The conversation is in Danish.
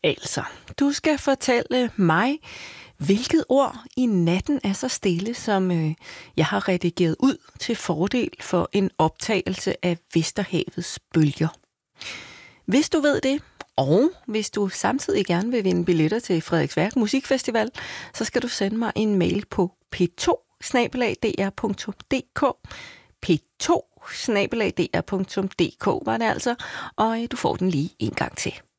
Altså, du skal fortælle mig, hvilket ord i natten er så stille, som jeg har redigeret ud til fordel for en optagelse af Vesterhavets bølger. Hvis du ved det, og hvis du samtidig gerne vil vinde billetter til Frederiksværk Musikfestival, så skal du sende mig en mail på p2@dr.dk. p2@dr.dk var det altså, og du får den lige en gang til.